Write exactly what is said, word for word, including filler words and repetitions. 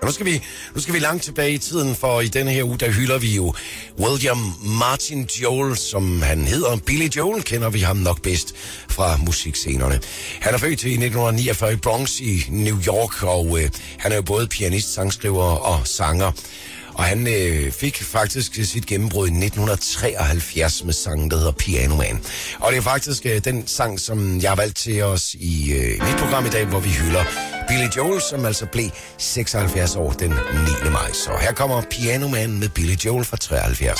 Og nu skal vi, nu skal vi langt tilbage i tiden, for i denne her uge, der hylder vi jo William Martin Joel, som han hedder. Billy Joel kender vi ham nok bedst fra musikscenerne. Han er født i nitten niogfyrre i Bronx i New York, og øh, han er jo både pianist, sangskriver og sanger. Og han øh, fik faktisk sit gennembrud i nitten treoghalvfjerds med sangen, der hedder Piano Man. Og det er faktisk øh, den sang, som jeg har valgt til os i øh, mit program i dag, hvor vi hylder Billy Joel, som altså blev seksoghalvfjerds år den niende maj. Så her kommer Piano Man med Billy Joel fra treoghalvfjerds.